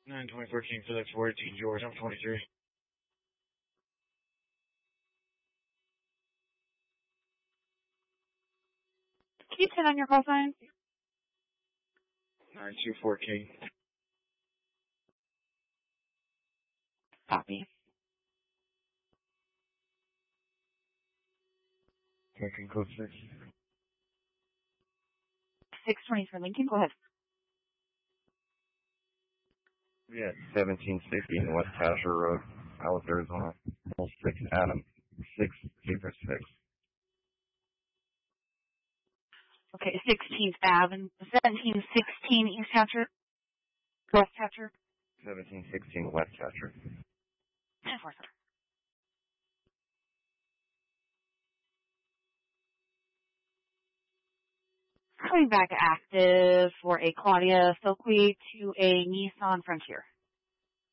9/2014 FedEx 418 George, I'm 23. Can you turn on your call sign? 924K. Copy. Lincoln Code 6. 620 for Lincoln. Go ahead. Yeah, 1760 West Casher Road, Alice, Arizona. 6 Adam. 606. Okay, 16th Ave, 1716 East Hatcher, West Hatcher. 1716 West Hatcher. 10-4, sir. Coming back active for a Claudia Silkweed to a Nissan Frontier.